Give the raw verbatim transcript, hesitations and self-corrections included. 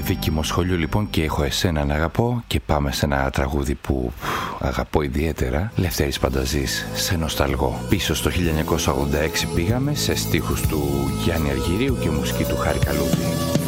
Βίκη Μοσχολιού λοιπόν και έχω εσένα να αγαπώ, και πάμε σε ένα τραγούδι που αγαπώ ιδιαίτερα. Λευτέρης Πανταζής, σε νοσταλγώ. Πίσω στο χίλια εννιακόσια ογδόντα έξι πήγαμε, σε στίχους του Γιάννη Αργυρίου και μουσική του Χάρη Καλούδη.